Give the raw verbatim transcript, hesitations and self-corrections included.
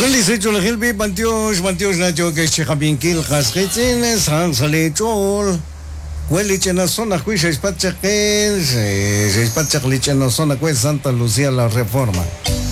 dieciocho la Hilbi, Bantios, Bantios, Nacho, que Chechabin Kil, Hasketin, San Salechol. Hueliche en la zona, Huisha, Espacha, que es Espacha, Liche en la zona, que es Santa Lucía, la Reforma.